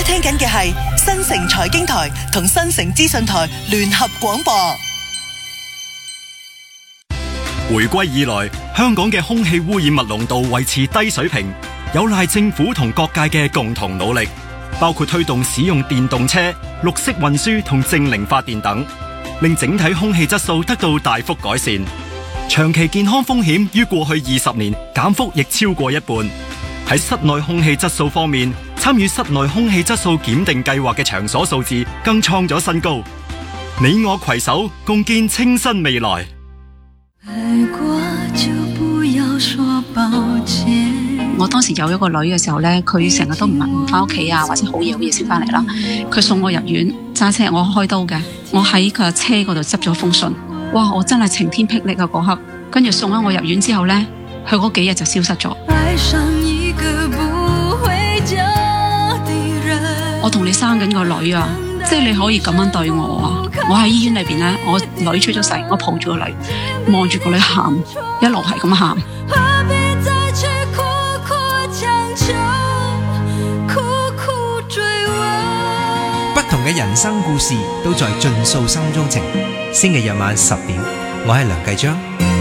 聽緊嘅係新城財經台同新城資訊台聯合廣播。 回歸以來，香港嘅空氣污染物濃度維持低水平，有賴政府同各界嘅共同努力，包括推動使用電動車、綠色運輸同淨零發電等，令整體空氣質素得到大幅改善。長期健康風險於過去20年減幅亦超過一半。喺室內空氣質素方面，參與室內空氣質素檢定計劃嘅場所數字更創咗新高。你我攜手共建清新未來。 愛過就不要說抱歉。我當時有一個女嘅時候呢，佢成日都唔翻屋企啊，或者好夜先翻嚟啦。佢送我入院，揸車我開刀嘅，我喺佢車嗰度執咗封信。哇！我真係晴天霹靂啊嗰刻，跟住送咗我入院之後呢，佢嗰幾日就消失咗。愛上一個不回家的人。我同你生緊個女啊，即係你可以咁樣對我啊！我喺醫院裏邊呢，我女出咗世，我抱住個女，望住個女喊，一路係咁喊。 不同嘅人生故事都在盡訴心中情。星期日晚10點，我係梁繼章。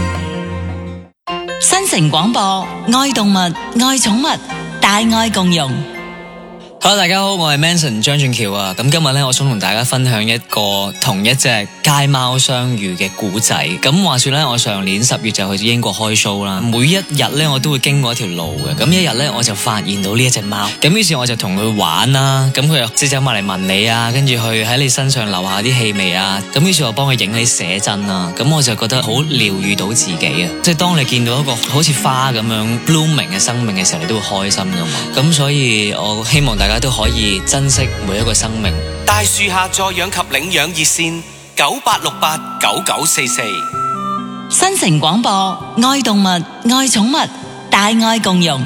新城廣播，愛動物，愛寵物，大愛共融。 Hello， 大家好，我係 Manson 張俊橋啊。咁今日咧，我想同大家分享一個同一隻街貓相遇嘅故仔。咁話說咧，我上年10月就去英國開 show 啦。每一日咧，我都會經過一條路嘅。咁一日咧，我就發現到呢一隻貓。咁於是我就同佢玩啦。咁佢又即係走埋嚟聞你啊，跟住去喺你身上留下啲氣味啊。咁於是我幫佢影你寫真啦。咁我就覺得好療愈到自己啊。即係當你見到一個好似花咁樣 blooming 嘅生命嘅時候，你都會開心噶嘛。咁所以我希望大家都可以珍惜每一個生命。 大樹下助養及領養熱線98689944。 新城廣播，愛動物，愛寵物，大愛共融。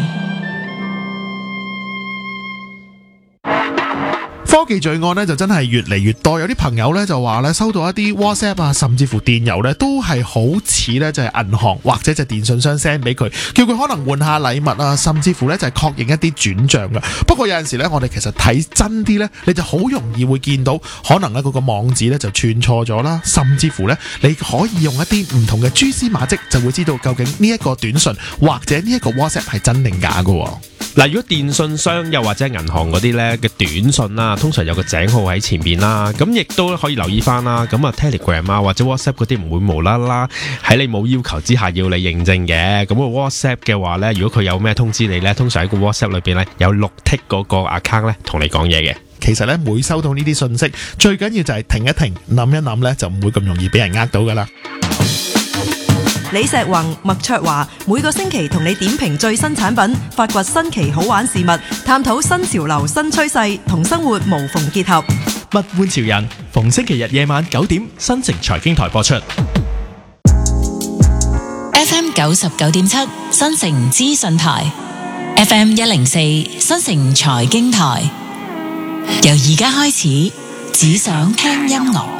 科技罪案咧就真係越嚟越多，有啲朋友咧就話咧收到一啲 WhatsApp 啊，甚至乎電郵咧都係好似咧就係銀行或者就電信商 send 俾佢，叫佢可能換下禮物啊，甚至乎咧就係確認一啲轉賬噶。不過有陣時咧，我哋其實睇真啲咧，你就好容易會見到可能咧嗰個網址咧就串錯咗啦，甚至乎咧你可以用一啲唔同嘅蛛絲馬跡就會知道究竟呢一個短信或者呢一個 WhatsApp 係真定假噶。 嗱，如果電信商又或者銀行嗰啲咧嘅短信啦，通常有個井號喺前邊啦，咁亦都可以留意翻啦。咁啊 Telegram 啊或者 WhatsApp 嗰啲唔會無啦啦喺你冇要求之下要你認證嘅。咁個 WhatsApp 嘅話咧，如果佢有咩通知你咧，通常喺個 WhatsApp 裏邊咧有綠剔嗰個 account 咧同你講嘢嘅。 其實咧每收到呢啲信息，最緊要就係停一停，諗一諗咧，就唔會咁容易俾人呃到噶啦。 李石宏、麥卓華每個星期同你點評最新產品，發掘新奇好玩事物，探討新潮流新趨勢，同生活無縫結合。 物玩潮人，逢星期日夜晚9點，新城財經台播出。 FM 99.7，新城資訊台。FM 104，新城財經台。由而家開始，只想聽音樂。